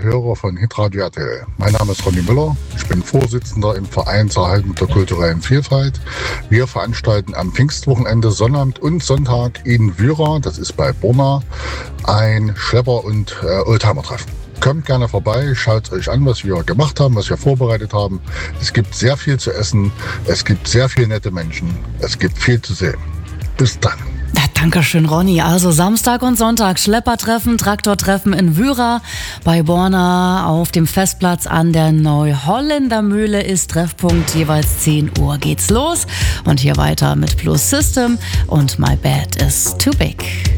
Hörer von Hitradio RTL. Mein Name ist Ronny Müller. Ich bin Vorsitzender im Verein zur Erhaltung der kulturellen Vielfalt. Wir veranstalten am Pfingstwochenende Sonnabend und Sonntag in Wyra, das ist bei Borna, ein Schlepper- und Oldtimer-Treffen. Kommt gerne vorbei, schaut euch an, was wir gemacht haben, was wir vorbereitet haben. Es gibt sehr viel zu essen, es gibt sehr viele nette Menschen, es gibt viel zu sehen. Bis dann. Ja, Dankeschön, Ronny. Also Samstag und Sonntag Schleppertreffen, Traktortreffen in Wyra bei Borna auf dem Festplatz an der Neuholländer Mühle ist Treffpunkt. Jeweils 10 Uhr geht's los. Und hier weiter mit Plus System und My Bed is Too Big.